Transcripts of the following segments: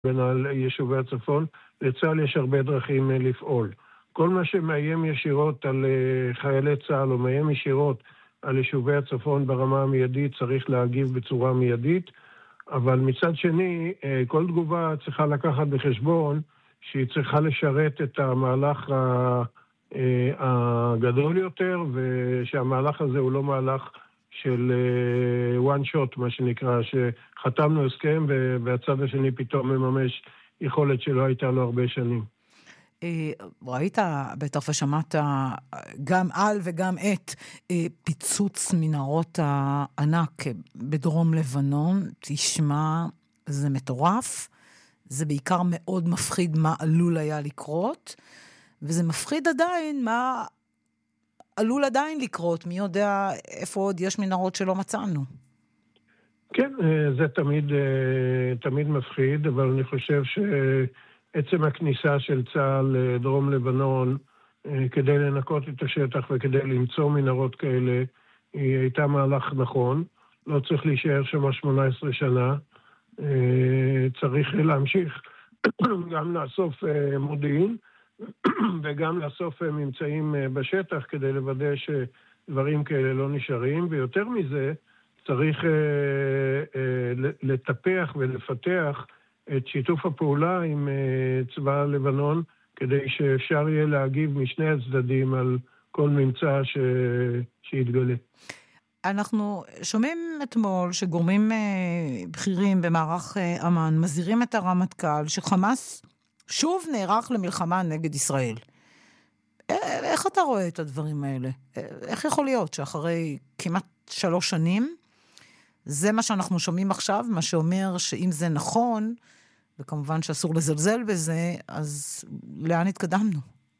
בין יישובי הצפון, לצה"ל יש הרבה דרכים לפעול. כל מה שמאיים ישירות על חיילי צה"ל או מאיים ישירות על יישובי הצפון ברמה המיידית צריך להגיב בצורה מיידית, אבל מצד שני, כל תגובה צריכה לקחת בחשבון שהיא צריכה לשרת את המהלך הגדול יותר, ושהמהלך הזה הוא לא מהלך של one shot, מה שנקרא, שחתמנו הסכם והצד השני פתאום מממש יכולת שלא הייתה לו הרבה שנים. ראית בטח ושמעת גם על וגם את פיצוץ מנהרות הענק בדרום לבנון. תשמע, זה מטורף, זה בעיקר מאוד מפחיד מה עלול היה לקרות, וזה מפחיד עדיין מה עלול עדיין לקרות, מי יודע איפה עוד יש מנהרות שלא מצאנו. כן, זה תמיד מפחיד, אבל אני חושב שעצם הכניסה של צה"ל לדרום לבנון כדי לנקות את השטח וכדי למצוא מנהרות כאלה, היא הייתה מהלך נכון. לא צריך להישאר שם 18 שנה. צריך להמשיך גם לאסוף מודיעין וגם לאסוף ממצאים בשטח כדי לוודא שדברים כאלה לא נשארים, ויותר מזה צריך לטפח ולפתח את שיתוף הפעולה עם צבא לבנון כדי שאפשר יהיה להגיב משני הצדדים על כל ממצא שיתגלה. אנחנו שומעים אתמול שגורמים בכירים במערך אמן מזהירים את הרמטכ"ל שחמאס שוב נערך למלחמה נגד ישראל. איך אתה רואה את הדברים האלה? איך יכול להיות שאחרי כמעט 3 שנים, זה מה שאנחנו שומעים עכשיו, מה שאומר שאם זה נכון, וכמובן שאסור לזלזל בזה, אז לאן התקדמנו?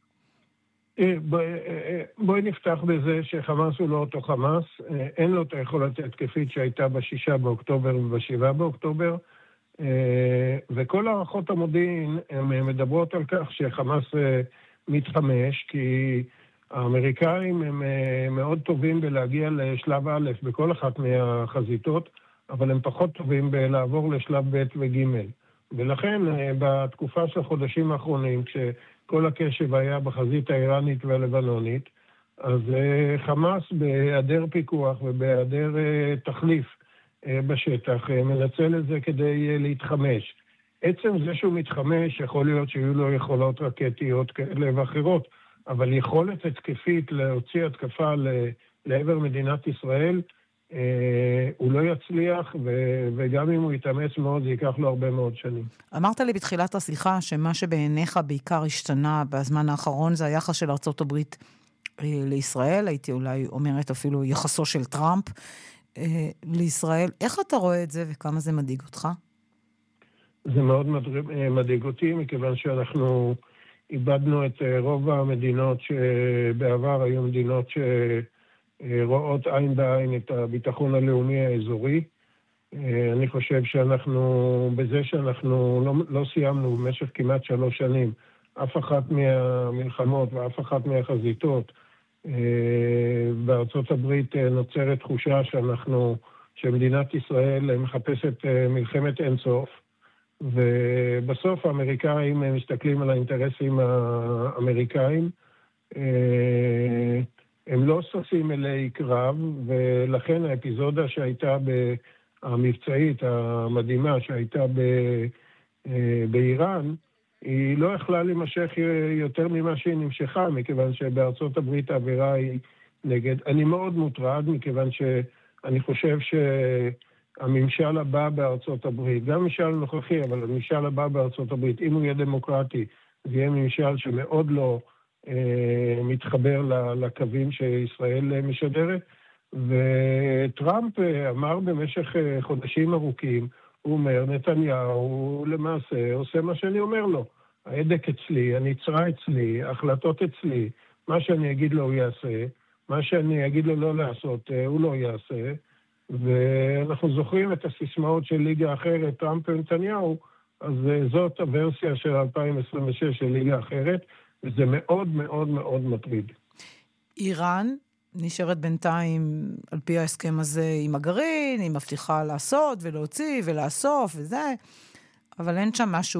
בואי נפתח בזה שחמאס הוא לא אותו חמאס, אין לו את היכולת התקפית שהייתה ב6 באוקטובר וב7 באוקטובר, וכל הערכות המודיעין הן מדברות על כך שחמאס מתחמש, כי האמריקאים הם מאוד טובים בלהגיע לשלב א' בכל אחת מהחזיתות, אבל הם פחות טובים בלעבור לשלב ב' וג'. ולכן בתקופה של החודשים האחרונים, כשכל הקשב היה בחזית האיראנית והלבנונית, אז חמאס בהיעדר פיקוח ובהיעדר תחליף בשטח מנצל את זה כדי להתחמש. עצם זה שהוא מתחמש, יכול להיות שיהיו לו יכולות רקטיות כאלה ואחרות, אבל יכולת התקפית להוציא התקפה לעבר מדינת ישראל, הוא לא יצליח, וגם אם הוא יתאמץ מאוד, זה ייקח לו הרבה מאוד שנים. אמרת לי בתחילת השיחה שמה שבעיניך בעיקר השתנה בזמן האחרון, זה היחס של ארצות הברית לישראל, הייתי אולי אומרת אפילו יחסו של טראמפ לישראל. איך אתה רואה את זה וכמה זה מדאיג אותך? זה מאוד מדאיג אותי, מכיוון שאנחנו איבדנו את רוב המדינות שבעבר היו מדינות שרואות עין בעין את הביטחון הלאומי האזורי. אני חושב שאנחנו, בזה שאנחנו לא סיימנו במשך כמעט 3 שנים, אף אחת מהמלחמות ואף אחת מהחזיתות, בארצות הברית נוצרת תחושה שמדינת ישראל מחפשת מלחמת אינסוף, ובסוף האמריקאים מסתכלים על האינטרסים האמריקאים, הם לא ששים אלי קרב, ולכן האפיזודה שהייתה המבצעית המדהימה שהייתה באיראן, היא לא יכלה להימשך יותר ממה שהיא נמשכה, מכיוון שבארצות הברית האווירה היא נגד. אני מאוד מוטרד, מכיוון שאני חושב שהממשל הבא בארצות הברית, גם ממשל נוכחי, אבל הממשל הבא בארצות הברית, אם הוא יהיה דמוקרטי, זה יהיה ממשל שמאוד לא מתחבר לקווים שישראל משדרת, וטראמפ אמר במשך חודשים ארוכים, הוא אומר, נתניהו למעשה עושה מה שאני אומר לו. ההדק אצלי, הנצרה אצלי, ההחלטות אצלי, מה שאני אגיד לו הוא יעשה, מה שאני אגיד לו לא לעשות הוא לא יעשה, ואנחנו זוכרים את הסיסמאות של ליגה אחרת, טראמפ ונתניהו, אז זאת הוורסיה של 2026 של ליגה אחרת, וזה מאוד מאוד מאוד מטריד. איראן נשארת בינתיים על פי ההסכם הזה עם הגרעין, היא מבטיחה לעשות ולהוציא ולאסוף וזה. אבל אין שם משהו